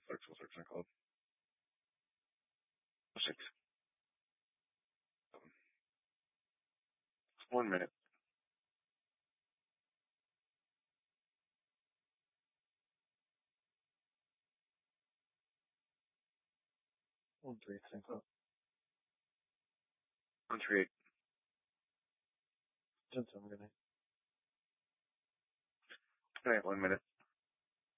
We'll search on cloud. 6. 1 minute. 1-3, 1-3-8. 10-7, good night. All right, 1 minute.